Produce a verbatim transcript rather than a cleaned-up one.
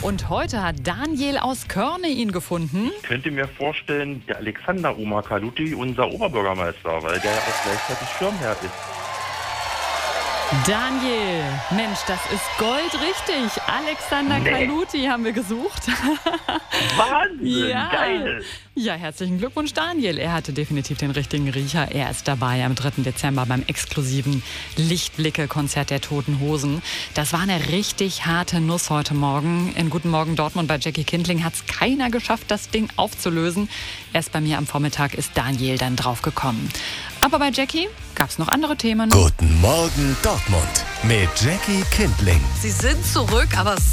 Und heute hat Daniel aus Körne ihn gefunden. Ich könnte mir vorstellen, der Alexander Umakaluti, unser Oberbürgermeister, weil der auch gleichzeitig Schirmherr ist. Daniel, Mensch, das ist goldrichtig. Alexander Nee. Kaluti haben wir gesucht. Wahnsinn, Ja. geil. Ja, herzlichen Glückwunsch, Daniel. Er hatte definitiv den richtigen Riecher. Er ist dabei am dritten Dezember beim exklusiven Lichtblicke-Konzert der Toten Hosen. Das war eine richtig harte Nuss heute Morgen. In Guten Morgen Dortmund bei Jackie Kindling hat es keiner geschafft, das Ding aufzulösen. Erst bei mir am Vormittag ist Daniel dann draufgekommen. Aber bei Jackie gab es noch andere Themen. Guten Morgen Dortmund mit Jackie Kindling. Sie sind zurück, aber